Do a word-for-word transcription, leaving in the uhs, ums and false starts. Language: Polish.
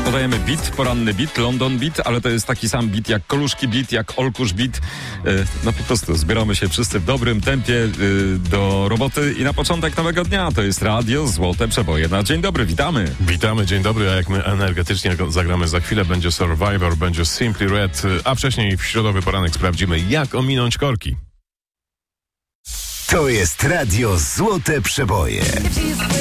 podajemy beat, poranny beat, London Beat, ale to jest taki sam beat jak Koluszki Beat, jak Olkusz Beat. No po prostu zbieramy się wszyscy w dobrym tempie do roboty i na początek nowego dnia to jest Radio Złote Przeboje. Na dzień dobry, witamy. Witamy, dzień dobry, a jak my energetycznie zagramy za chwilę, będzie Survivor, będzie Simply Red, a wcześniej w środowy poranek sprawdzimy, jak ominąć korki. To jest Radio Złote Przeboje.